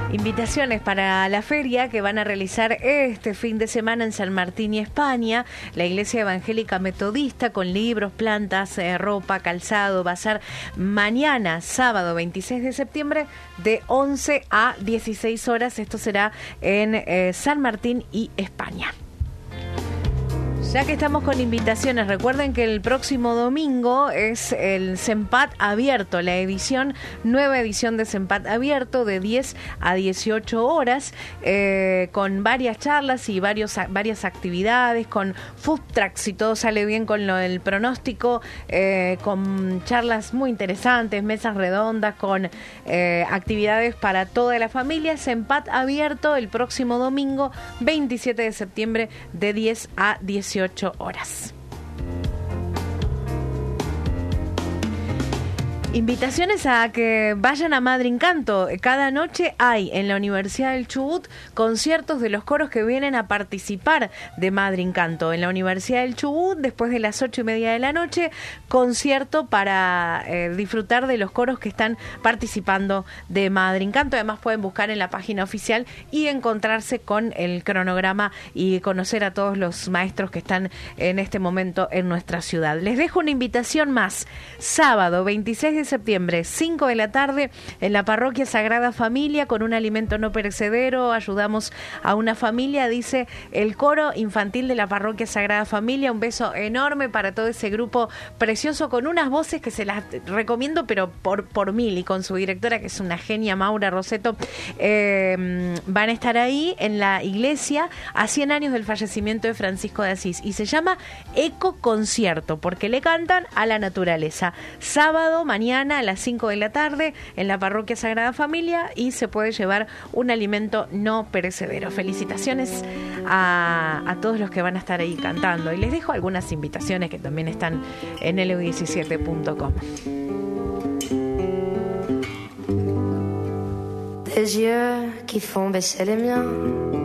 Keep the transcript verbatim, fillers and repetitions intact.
Invitaciones para la feria que van a realizar este fin de semana en San Martín y España. La Iglesia Evangélica Metodista con libros, plantas, eh, ropa, calzado. Va a ser mañana, sábado veintiséis de septiembre, de once a dieciséis horas. Esto será en eh, San Martín y España. Ya que estamos con invitaciones, recuerden que el próximo domingo es el Sempat Abierto, la edición, nueva edición de Sempat Abierto de diez a dieciocho horas, eh, con varias charlas y varios, varias actividades, con food trucks, si todo sale bien con lo del pronóstico, eh, con charlas muy interesantes, mesas redondas, con eh, actividades para toda la familia. Sempat Abierto el próximo domingo, veintisiete de septiembre, de diez a dieciocho horas. Invitaciones a que vayan a Madrincanto. Cada noche hay en la Universidad del Chubut conciertos de los coros que vienen a participar de Madrincanto. En la Universidad del Chubut, después de las ocho y media de la noche, concierto para eh, disfrutar de los coros que están participando de Madrincanto. Además pueden buscar en la página oficial y encontrarse con el cronograma y conocer a todos los maestros que están en este momento en nuestra ciudad. Les dejo una invitación más. Sábado veintiséis de septiembre, cinco de la tarde, en la Parroquia Sagrada Familia, con un alimento no perecedero. Ayudamos a una familia, dice el coro infantil de la Parroquia Sagrada Familia. Un beso enorme para todo ese grupo precioso, con unas voces que se las recomiendo, pero por, por mil, y con su directora, que es una genia, Maura Roseto. Eh, van a estar ahí en la iglesia a cien años del fallecimiento de Francisco de Asís, y se llama Eco Concierto, porque le cantan a la naturaleza. Sábado, mañana a las cinco de la tarde en la Parroquia Sagrada Familia, y se puede llevar un alimento no perecedero. Felicitaciones a, a todos los que van a estar ahí cantando, y les dejo algunas invitaciones que también están en L U diecisiete punto com. Des yeux qui font baisser les miens.